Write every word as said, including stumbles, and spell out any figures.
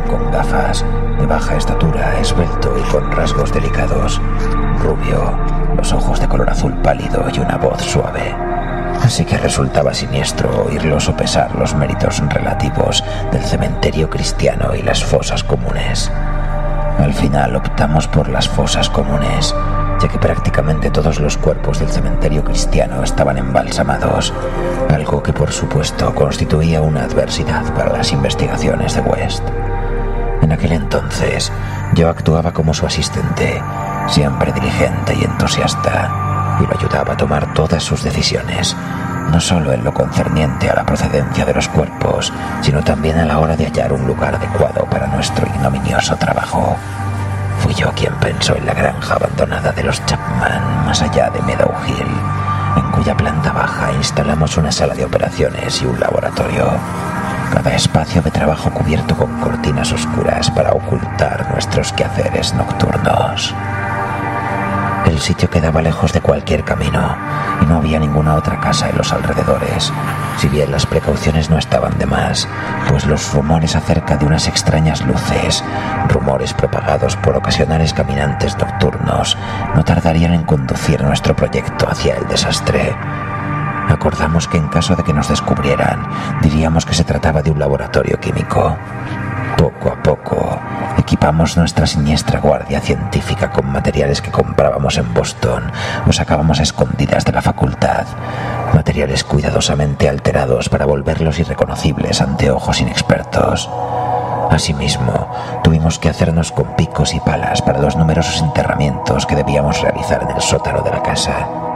con gafas, de baja estatura, esbelto y con rasgos delicados, rubio, los ojos de color azul pálido y una voz suave. Así que resultaba siniestro oírlo sopesar los méritos relativos del cementerio cristiano y las fosas comunes. Al final optamos por las fosas comunes, ya que prácticamente todos los cuerpos del cementerio cristiano estaban embalsamados, algo que por supuesto constituía una adversidad para las investigaciones de West. En aquel entonces, yo actuaba como su asistente, siempre diligente y entusiasta, y lo ayudaba a tomar todas sus decisiones, no solo en lo concerniente a la procedencia de los cuerpos, sino también a la hora de hallar un lugar adecuado para nuestro ignominioso trabajo. Fui yo quien pensó en la granja abandonada de los Chapman, más allá de Meadow Hill, en cuya planta baja instalamos una sala de operaciones y un laboratorio. Cada espacio de trabajo cubierto con cortinas oscuras para ocultar nuestros quehaceres nocturnos. El sitio quedaba lejos de cualquier camino y no había ninguna otra casa en los alrededores, si bien las precauciones no estaban de más, pues los rumores acerca de unas extrañas luces, rumores propagados por ocasionales caminantes nocturnos, no tardarían en conducir nuestro proyecto hacia el desastre. Acordamos que en caso de que nos descubrieran, diríamos que se trataba de un laboratorio químico. Poco a poco, equipamos nuestra siniestra guardia científica con materiales que comprábamos en Boston o sacábamos a escondidas de la facultad, materiales cuidadosamente alterados para volverlos irreconocibles ante ojos inexpertos. Asimismo, tuvimos que hacernos con picos y palas para los numerosos enterramientos que debíamos realizar en el sótano de la casa.